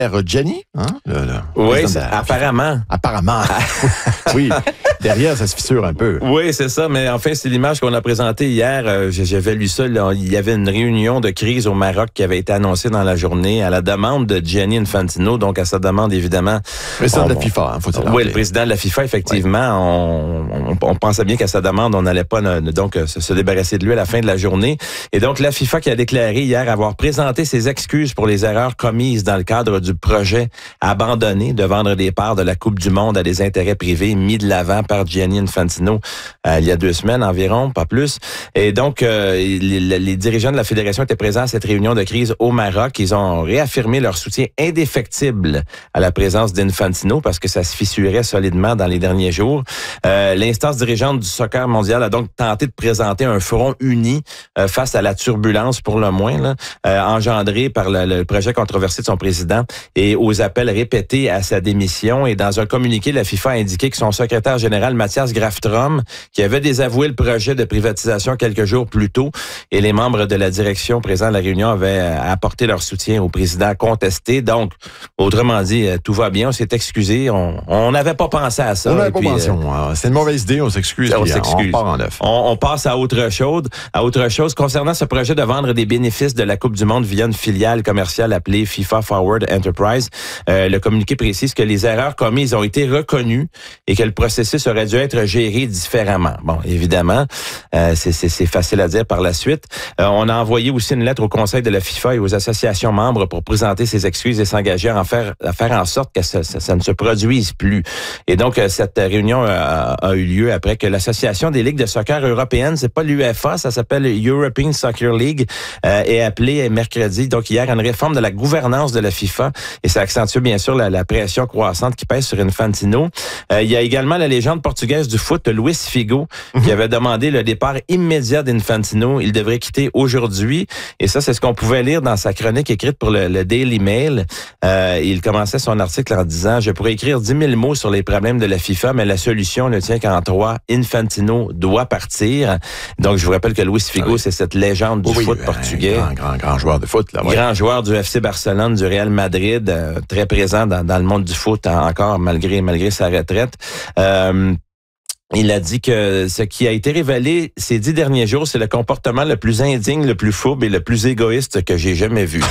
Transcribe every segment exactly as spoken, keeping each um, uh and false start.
Gianni, hein? Le, le oui, c'est, apparemment. Apparemment. Oui, derrière, ça se fissure un peu. Oui, c'est ça, mais enfin, c'est l'image qu'on a présentée hier. Euh, j'avais lu ça, là, il y avait une réunion de crise au Maroc qui avait été annoncée dans la journée à la demande de Gianni Infantino, donc à sa demande, évidemment. Le président on, de la FIFA, hein, faut-il Oui, le président de la FIFA, effectivement. Oui. On, on, on pensait bien qu'à sa demande, on n'allait pas donc se, se débarrasser de lui à la fin de la journée. Et donc, la FIFA qui a déclaré hier avoir présenté ses excuses pour les erreurs commises dans le cadre du projet abandonné de vendre des parts de la Coupe du Monde à des intérêts privés mis de l'avant par Gianni Infantino euh, il y a deux semaines environ, pas plus. Et donc, euh, les, les dirigeants de la fédération étaient présents à cette réunion de crise au Maroc. Ils ont réaffirmé leur soutien indéfectible à la présence d'Infantino parce que ça se fissurait solidement dans les derniers jours. Euh, l'instance dirigeante du soccer mondial a donc tenté de présenter un front uni euh, face à la turbulence, pour le moins, là, euh, engendrée par le, le projet controversé de son président et aux appels répétés à sa démission. Et dans un communiqué, la FIFA a indiqué que son secrétaire général, Mathias Grafstrom, qui avait désavoué le projet de privatisation quelques jours plus tôt, et les membres de la direction présents à la réunion avaient apporté leur soutien au président contesté. Donc, autrement dit, tout va bien, on s'est excusé, on n'avait pas pensé à ça. On n'avait pas pensé, euh, c'est une mauvaise idée, on s'excuse. On s'excuse. On part en neuf. On, on passe à autre chose. À autre chose, concernant ce projet de vendre des bénéfices de la Coupe du Monde via une filiale commerciale appelée FIFA Forward Enterprise, euh, le communiqué précise que les erreurs commises ont été reconnues et que le processus aurait dû être géré différemment. Bon, évidemment, euh, c'est, c'est, c'est facile à dire par la suite. Euh, on a envoyé aussi une lettre au Conseil de la FIFA et aux associations membres pour présenter ses excuses et s'engager à en faire, à faire en sorte que ça, ça, ça ne se produise plus. Et donc, euh, cette réunion a, a eu lieu après que l'Association des ligues de soccer européennes, c'est pas l'UEFA, ça s'appelle European Soccer League, euh, est appelée mercredi, donc hier, à une réforme de la gouvernance de la FIFA. Et ça accentue bien sûr la, la pression croissante qui pèse sur Infantino. Euh, il y a également la légende portugaise du foot, Luís Figo, mm-hmm. qui avait demandé le départ immédiat d'Infantino. Il devrait quitter aujourd'hui. Et ça, c'est ce qu'on pouvait lire dans sa chronique écrite pour le, le Daily Mail. Euh, il commençait son article en disant « Je pourrais écrire dix mille mots sur les problèmes de la FIFA, mais la solution ne tient qu'en trois. Infantino doit partir. » Donc, je vous rappelle que Luís Figo, ah oui. c'est cette légende du oui, foot oui, portugais. Grand, grand, grand joueur de foot. Là, ouais. Grand joueur du F C Barcelone, du Real Madrid, euh, très présent dans, dans le monde du foot encore, malgré, malgré sa retraite. Euh, Il a dit que ce qui a été révélé ces dix derniers jours, c'est le comportement le plus indigne, le plus fourbe et le plus égoïste que j'ai jamais vu.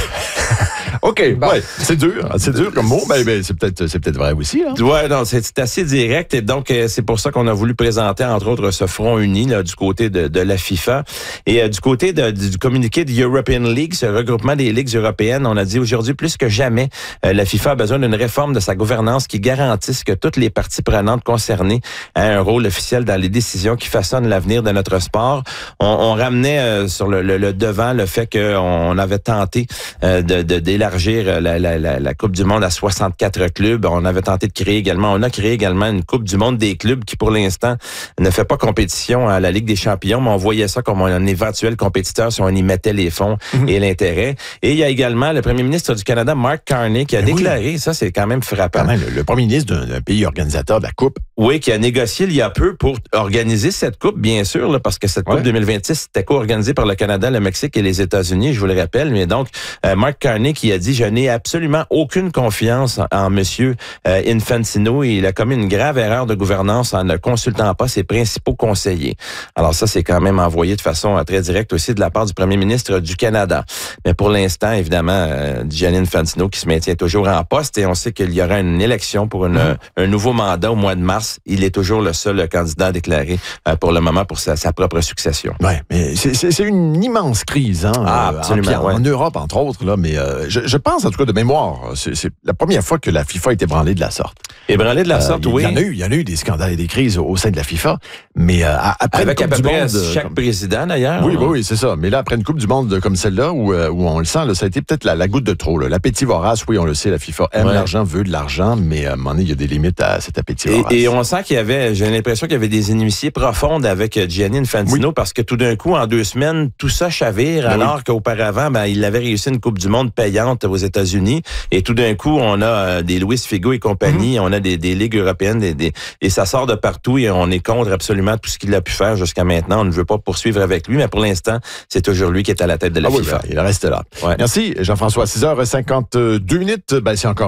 OK, bon. Ouais, c'est dur, c'est dur comme mot, mais, mais c'est peut-être c'est peut-être vrai aussi. Là. Ouais, non, c'est, c'est assez direct et donc euh, c'est pour ça qu'on a voulu présenter entre autres ce front uni là, du côté de, de la FIFA et euh, du côté de, du communiqué de European League, ce regroupement des ligues européennes. On a dit aujourd'hui plus que jamais, euh, la FIFA a besoin d'une réforme de sa gouvernance qui garantisse que toutes les parties prenantes concernées aient un rôle officiel dans les décisions qui façonnent l'avenir de notre sport. On, on ramenait euh, sur le, le, le devant le fait qu'on avait tenté euh, de, de d'élargir la, la, la, la Coupe du Monde à soixante-quatre clubs. On avait tenté de créer également, on a créé également une Coupe du Monde des clubs qui, pour l'instant, ne fait pas compétition à la Ligue des champions, mais on voyait ça comme un éventuel compétiteur si on y mettait les fonds mmh. et l'intérêt. Et il y a également le premier ministre du Canada, Mark Carney, qui a mais déclaré, oui. ça c'est quand même frappant. Quand même, le, le premier ministre d'un, d'un pays organisateur de la Coupe. Oui, qui a négocié il y a peu pour organiser cette Coupe, bien sûr, là, parce que cette Coupe ouais. deux mille vingt-six était co-organisée par le Canada, le Mexique et les États-Unis, je vous le rappelle. Mais donc, euh, Mark Carney qui a dit, je n'ai absolument aucune confiance en monsieur euh, Infantino. Il a commis une grave erreur de gouvernance en ne consultant pas ses principaux conseillers. Alors ça, c'est quand même envoyé de façon euh, très directe aussi de la part du premier ministre du Canada. Mais pour l'instant, évidemment, euh, Gianni Infantino qui se maintient toujours en poste et on sait qu'il y aura une élection pour une, mmh. un nouveau mandat au mois de mars. Il est toujours le seul candidat déclaré euh, pour le moment pour sa, sa propre succession. Oui, mais c'est, c'est, c'est une immense crise, hein, ah, absolument, en, ouais. en Europe, entre autres, là, mais euh, je, je pense, en tout cas, de mémoire, c'est, c'est la première fois que la FIFA est ébranlée de la sorte. Ébranlée de la euh, sorte, il, oui. Il y en a eu, il y en a eu des scandales et des crises au, au sein de la FIFA, mais euh, après Avec une Coupe à peu du près Monde, chaque comme... président, d'ailleurs. Oui, oui, oui, c'est ça. Mais là, après une Coupe du Monde comme celle-là, où, euh, où on le sent, là, ça a été peut-être la, la goutte de trop. Là. L'appétit vorace, oui, on le sait, la FIFA aime ouais. l'argent, veut de l'argent, mais à un moment donné, il y a des limites à cet appétit vorace. Et, et on sent qu'il y avait, j'ai l'impression qu'il y avait des inimitiés profondes avec Gianni Infantino, oui. parce que tout d'un coup, en deux semaines, tout ça chavire, ben alors oui. qu'auparavant, ben, il avait réussi une Coupe du Monde payante aux États-Unis. Et tout d'un coup, on a euh, des Luís Figo et compagnie, mm-hmm. on a des, des ligues européennes, des, des, et ça sort de partout et on est contre absolument tout ce qu'il a pu faire jusqu'à maintenant. On ne veut pas poursuivre avec lui, mais pour l'instant, c'est toujours lui qui est à la tête de la ah FIFA. Oui, ben, il reste là. Ouais. Merci, Jean-François. six heures cinquante-deux minutes, ben, c'est encore